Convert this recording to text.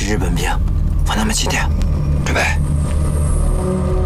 日本兵，放他们起点，准备。